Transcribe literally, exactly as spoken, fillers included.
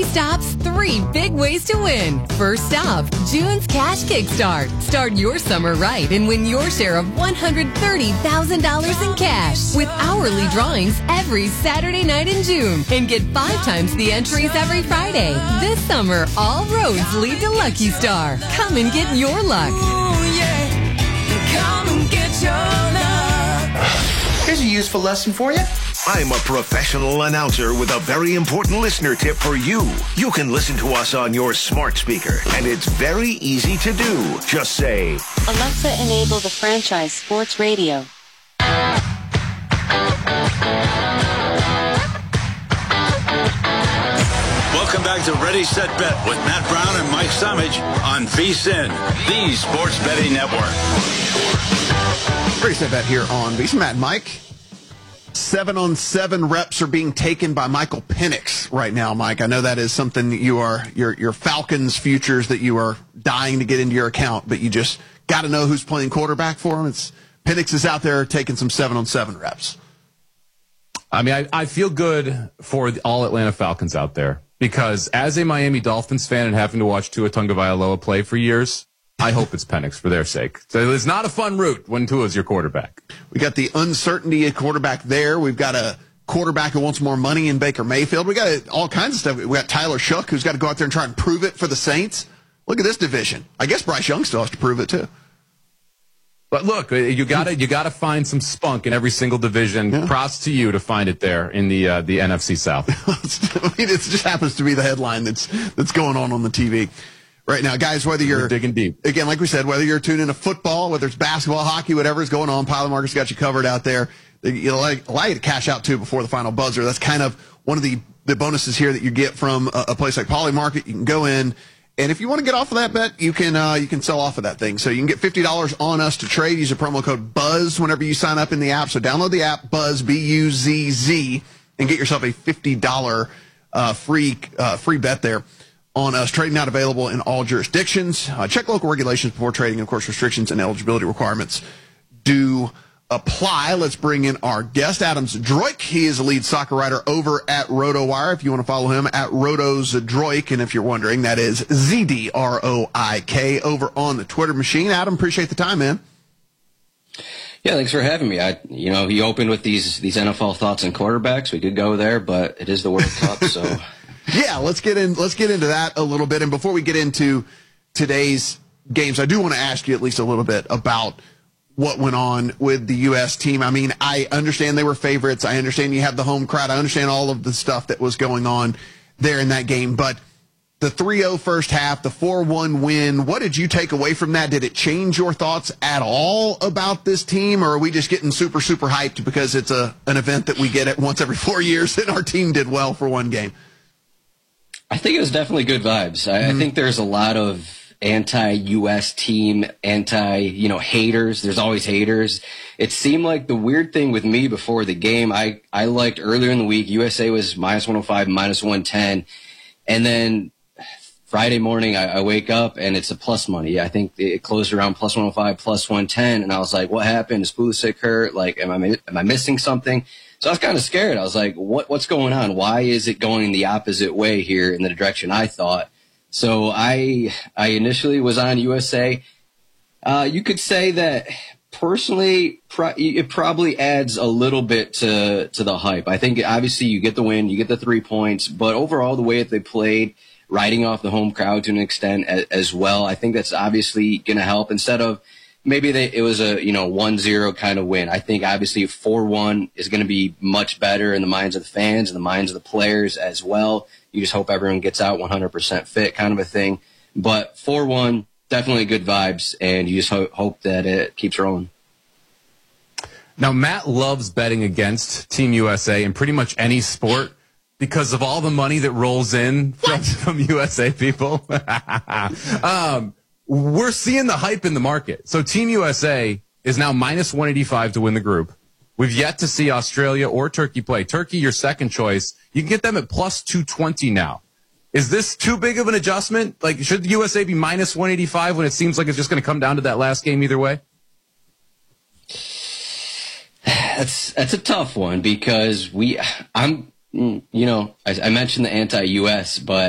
stops, three big ways to win. First off, June's Cash Kickstart. Start your summer right and win your share of one hundred thirty thousand dollars in cash with hourly drawings every Saturday night in June. And get five times the entries every Friday. This summer, all roads lead to Lucky Star. Come and get your luck. Ooh, yeah. Come and get your luck. Here's a useful lesson for you. I'm a professional announcer with a very important listener tip for you. You can listen to us on your smart speaker, and it's very easy to do. Just say, Alexa, enable the franchise sports radio. Welcome back to Ready, Set, Bet with Matt Brown and Mike Summage on V S I N, the Sports Betting Network. Ready, Set, Bet here on V S I N. Matt and Mike. Seven on seven reps are being taken by Michael Penix right now, Mike. I know that is something that you are, your your Falcons futures that you are dying to get into your account, but you just got to know who's playing quarterback for him. It's Penix is out there taking some seven on seven reps. I mean, I, I feel good for the all Atlanta Falcons out there because as a Miami Dolphins fan and having to watch Tua Tagovailoa play for years, I hope it's Penix for their sake. So it's not a fun route when Tua's your quarterback. We got the uncertainty at quarterback there. We've got a quarterback who wants more money in Baker Mayfield. We got all kinds of stuff. We got Tyler Shook, who's got to go out there and try and prove it for the Saints. Look at this division. I guess Bryce Young still has to prove it too. But look, you gotta you gotta find some spunk in every single division. Yeah. Props to you to find it there in the uh, the N F C South. I mean, it just happens to be the headline that's that's going on on the T V. Right now, guys, whether you're We're digging deep, again, like we said, whether you're tuning into football, whether it's basketball, hockey, whatever is going on, Pilot Market's got you covered out there. It'll allow you to cash out, too, before the final buzzer. That's kind of one of the, the bonuses here that you get from a, a place like Poly Market. You can go in, and if you want to get off of that bet, you can uh, you can sell off of that thing. So you can get fifty dollars on us to trade. Use a promo code BUZZ whenever you sign up in the app. So download the app, BUZZ, B U Z Z, and get yourself a fifty dollars uh, free uh, free bet there on us. Trading not available in all jurisdictions. Uh, check local regulations before trading. Of course, restrictions and eligibility requirements do apply. Let's bring in our guest, Adam Zdroik. He is a lead soccer writer over at RotoWire. If you want to follow him, at RotoZdroik. And if you're wondering, that is Z D R O I K over on the Twitter machine. Adam, appreciate the time, man. Yeah, thanks for having me. I, you know, he opened with these these N F L thoughts on quarterbacks. We did go there, but it is the World Cup, so... Yeah, let's get in. Let's get into that a little bit. And before we get into today's games, I do want to ask you at least a little bit about what went on with the U S team. I mean, I understand they were favorites. I understand you have the home crowd. I understand all of the stuff that was going on there in that game. But the three oh first half, the four one win, what did you take away from that? Did it change your thoughts at all about this team, or are we just getting super, super hyped because it's a an event that we get at once every four years and our team did well for one game? I think it was definitely good vibes. I, mm-hmm. I think there's a lot of anti-U S team, anti, you know, haters. There's always haters. It seemed like the weird thing with me before the game, I, I liked earlier in the week, U S A was minus one oh five, minus one ten. And then Friday morning, I, I wake up and it's a plus money. I think it closed around plus one oh five, plus one ten. And I was like, what happened? Is Pulisic hurt? Like, am I, am I missing something? So I was kind of scared. I was like, what, what's going on? Why is it going the opposite way here in the direction I thought? So I, I initially was on U S A. Uh, you could say that personally, pro- it probably adds a little bit to, to the hype. I think obviously you get the win, you get the three points, but overall the way that they played, riding off the home crowd to an extent as, as well, I think that's obviously going to help instead of, maybe they, it was a, you know, one zero kind of win. I think obviously four one is going to be much better in the minds of the fans and the minds of the players as well. You just hope everyone gets out one hundred percent fit kind of a thing. But four one, definitely good vibes, and you just ho- hope that it keeps rolling. Now, Matt loves betting against Team U S A in pretty much any sport because of all the money that rolls in from, from U S A people. um We're seeing the hype in the market. So Team U S A is now minus one eighty-five to win the group. We've yet to see Australia or Turkey play. Turkey, your second choice. You can get them at plus two twenty now. Is this too big of an adjustment? Like, should the U S A be minus one eighty-five when it seems like it's just going to come down to that last game either way? That's that's a tough one because we, I'm, you know, I, I mentioned the anti-U S, but